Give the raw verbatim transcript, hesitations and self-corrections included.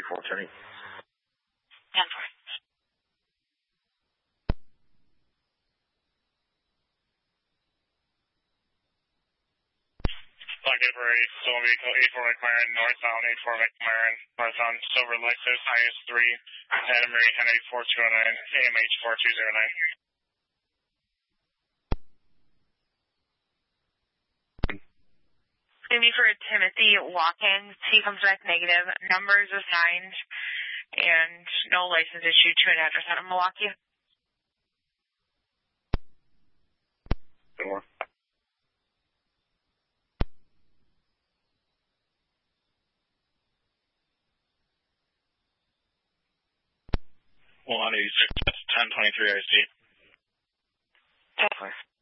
four, turning. ten four. Locked for a stolen vehicle, eight four McLaren, northbound, eight four McLaren, northbound, silver Lexus, I S three, Santa Maria, ten eight four two oh nine, A M H four two zero nine. It's going to be for Timothy Watkins. He comes back negative. Numbers assigned and no license issued to an address out of Milwaukee. Good more. one eighty-six, ten twenty-three I C. ten four.